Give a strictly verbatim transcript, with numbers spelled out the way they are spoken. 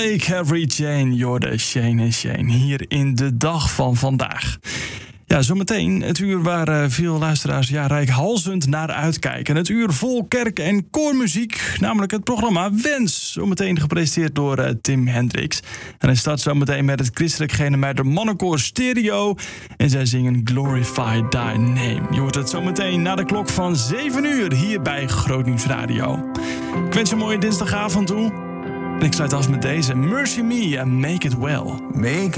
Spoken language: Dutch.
Break Every Chain, Jorde, Shane en Shane, hier in de dag van vandaag. Ja, zometeen het uur waar uh, veel luisteraars ja, reikhalzend naar uitkijken. Het uur vol kerk- en koormuziek, namelijk het programma Wens. Zometeen gepresenteerd door uh, Tim Hendricks. En hij start zometeen met het christelijk Genemuider Mannenkoor Stereo. En zij zingen Glorify Thy Name. Je hoort het zometeen na de klok van zeven uur hier bij Grootnieuws Radio. Ik wens je een mooie dinsdagavond toe. En ik sluit af met deze Mercy Me and Make It Well. Make